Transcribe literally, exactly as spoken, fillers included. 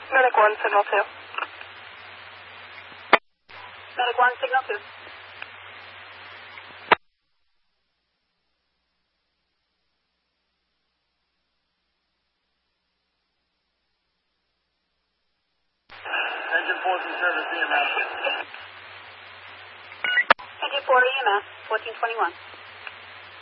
Medic one, signal two. Medic one, signal two. Engine fourteen service E M S. Engine four E M S, fourteen twenty-one.